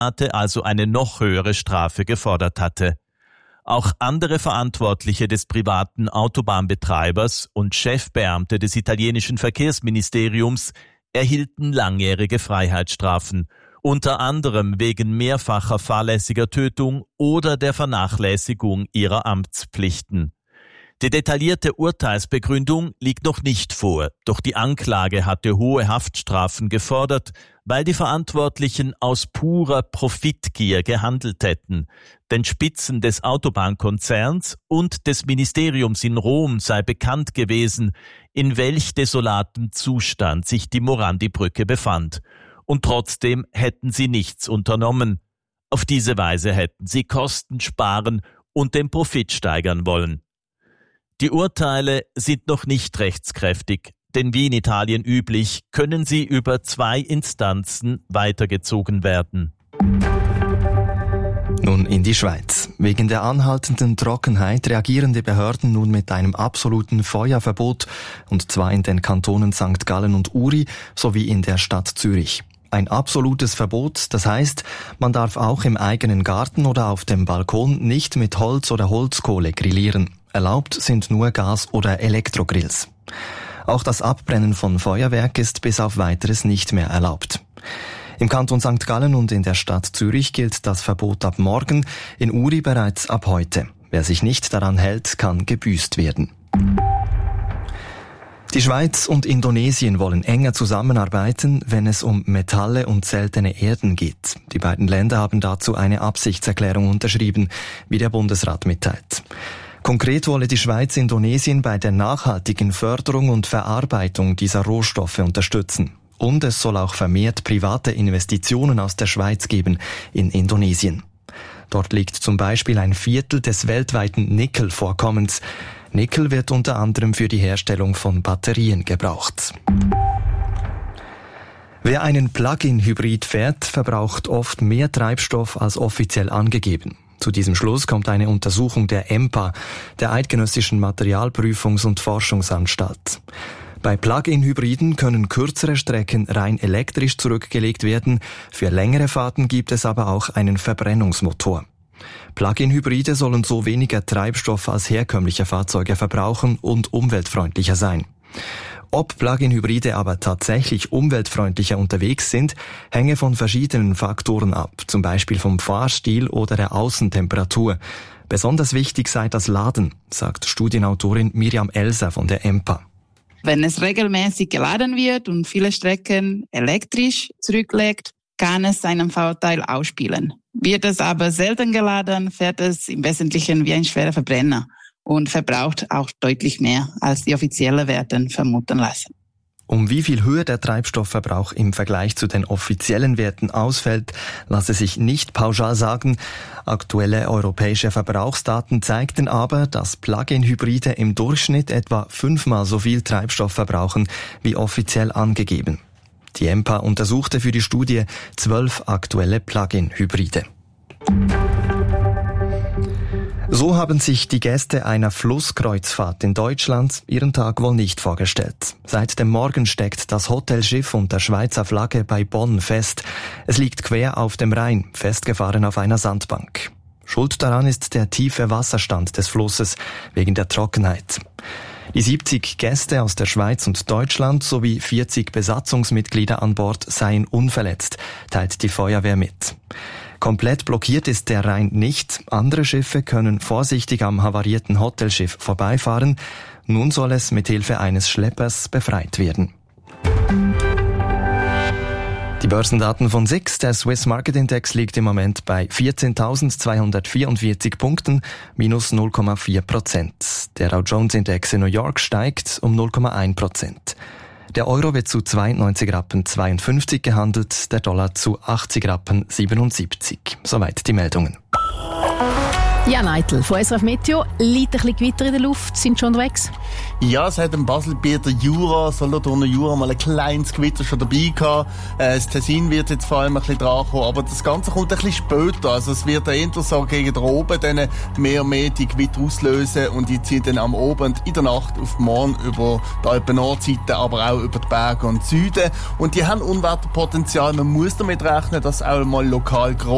also eine noch höhere Strafe gefordert hatte. Auch andere Verantwortliche des privaten Autobahnbetreibers und Chefbeamte des italienischen Verkehrsministeriums erhielten langjährige Freiheitsstrafen, unter anderem wegen mehrfacher fahrlässiger Tötung oder der Vernachlässigung ihrer Amtspflichten. Die detaillierte Urteilsbegründung liegt noch nicht vor, doch die Anklage hatte hohe Haftstrafen gefordert, weil die Verantwortlichen aus purer Profitgier gehandelt hätten. Den Spitzen des Autobahnkonzerns und des Ministeriums in Rom sei bekannt gewesen, in welch desolatem Zustand sich die Morandi-Brücke befand. Und trotzdem hätten sie nichts unternommen. Auf diese Weise hätten sie Kosten sparen und den Profit steigern wollen. Die Urteile sind noch nicht rechtskräftig, denn wie in Italien üblich, können sie über 2 Instanzen weitergezogen werden. Nun in die Schweiz. Wegen der anhaltenden Trockenheit reagieren die Behörden nun mit einem absoluten Feuerverbot, und zwar in den Kantonen St. Gallen und Uri sowie in der Stadt Zürich. Ein absolutes Verbot, das heißt, man darf auch im eigenen Garten oder auf dem Balkon nicht mit Holz oder Holzkohle grillieren. Erlaubt sind nur Gas- oder Elektrogrills. Auch das Abbrennen von Feuerwerk ist bis auf Weiteres nicht mehr erlaubt. Im Kanton St. Gallen und in der Stadt Zürich gilt das Verbot ab morgen, in Uri bereits ab heute. Wer sich nicht daran hält, kann gebüßt werden. Die Schweiz und Indonesien wollen enger zusammenarbeiten, wenn es um Metalle und seltene Erden geht. Die beiden Länder haben dazu eine Absichtserklärung unterschrieben, wie der Bundesrat mitteilt. Konkret wolle die Schweiz Indonesien bei der nachhaltigen Förderung und Verarbeitung dieser Rohstoffe unterstützen. Und es soll auch vermehrt private Investitionen aus der Schweiz geben in Indonesien. Dort liegt zum Beispiel 1/4 des weltweiten Nickelvorkommens. Nickel wird unter anderem für die Herstellung von Batterien gebraucht. Wer einen Plug-in-Hybrid fährt, verbraucht oft mehr Treibstoff als offiziell angegeben. Zu diesem Schluss kommt eine Untersuchung der EMPA, der Eidgenössischen Materialprüfungs- und Forschungsanstalt. Bei Plug-in-Hybriden können kürzere Strecken rein elektrisch zurückgelegt werden, für längere Fahrten gibt es aber auch einen Verbrennungsmotor. Plug-in-Hybride sollen so weniger Treibstoff als herkömmliche Fahrzeuge verbrauchen und umweltfreundlicher sein. Ob Plug-in-Hybride aber tatsächlich umweltfreundlicher unterwegs sind, hänge von verschiedenen Faktoren ab, zum Beispiel vom Fahrstil oder der Außentemperatur. Besonders wichtig sei das Laden, sagt Studienautorin Miriam Elser von der EMPA. Wenn es regelmäßig geladen wird und viele Strecken elektrisch zurücklegt, kann es seinen Vorteil ausspielen. Wird es aber selten geladen, fährt es im Wesentlichen wie ein schwerer Verbrenner und verbraucht auch deutlich mehr, als die offiziellen Werte vermuten lassen. Um wie viel höher der Treibstoffverbrauch im Vergleich zu den offiziellen Werten ausfällt, lasse sich nicht pauschal sagen. Aktuelle europäische Verbrauchsdaten zeigten aber, dass Plug-in-Hybride im Durchschnitt etwa 5-mal so viel Treibstoff verbrauchen wie offiziell angegeben. Die EMPA untersuchte für die Studie 12 aktuelle Plug-in-Hybride. So haben sich die Gäste einer Flusskreuzfahrt in Deutschland ihren Tag wohl nicht vorgestellt. Seit dem Morgen steckt das Hotelschiff unter Schweizer Flagge bei Bonn fest. Es liegt quer auf dem Rhein, festgefahren auf einer Sandbank. Schuld daran ist der tiefe Wasserstand des Flusses wegen der Trockenheit. Die 70 Gäste aus der Schweiz und Deutschland sowie 40 Besatzungsmitglieder an Bord seien unverletzt, teilt die Feuerwehr mit. Komplett blockiert ist der Rhein nicht. Andere Schiffe können vorsichtig am havarierten Hotelschiff vorbeifahren. Nun soll es mit Hilfe eines Schleppers befreit werden. Die Börsendaten von SIX, der Swiss Market Index, liegt im Moment bei 14.244 Punkten, minus 0,4%. Der Dow Jones Index in New York steigt um 0,1%. Der Euro wird zu 92,52 Rappen gehandelt, der Dollar zu 80,77 Rappen. Soweit die Meldungen. Ja, Neitel, von SRF Meteo, liegt ein bisschen Gewitter in der Luft, sind schon unterwegs? Ja, es hat im Baselbieter Jura, Solothurner Jura mal ein kleines Gewitter schon dabei gehabt. Das Tessin wird jetzt vor allem ein bisschen dran kommen, aber das Ganze kommt ein bisschen später. Also es wird eher so gegen den Oben dann mehr und mehr die Gewitter auslösen und die ziehen dann am Abend in der Nacht auf morgen über die Alpen-Nordseite, aber auch über die Berge und Süden. Und die haben Unwetterpotenzial. Man muss damit rechnen, dass auch mal lokal groß